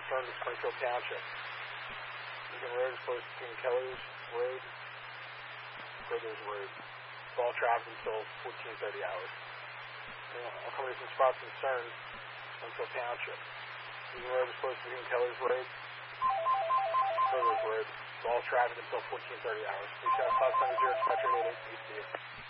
confirmed to Springfield Township. Beacon Road is closed between Keller's Road and Brothers Road. All traffic until 14:30 hours. I'll cover some spots of concern, Springfield Township. Beacon Road is closed between Keller's Road and Brothers Road. All traffic until 14:30 hours. Please have 570 Metro 88 ECU.